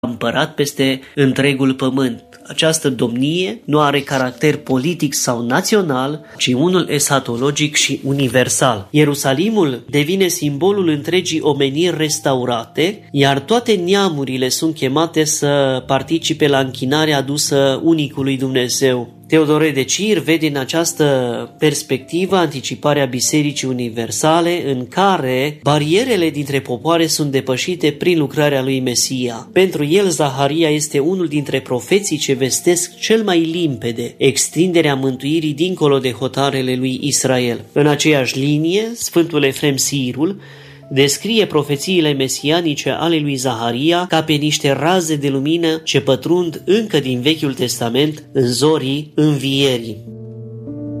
împărat peste întregul pământ. Această domnie nu are caracter politic sau național, ci unul esatologic și universal. Ierusalimul devine simbolul întregii omeniri restaurate, iar toate neamurile sunt chemate să participe la închinarea adusă unicului Dumnezeu. Teodore de Cir vede în această perspectivă anticiparea Bisericii Universale, în care barierele dintre popoare sunt depășite prin lucrarea lui Mesia. Pentru el, Zaharia este unul dintre profeții ce vestesc cel mai limpede extinderea mântuirii dincolo de hotarele lui Israel. În aceeași linie, Sfântul Efrem Sirul descrie profețiile mesianice ale lui Zaharia ca pe niște raze de lumină ce pătrund încă din Vechiul Testament în zorii învierii.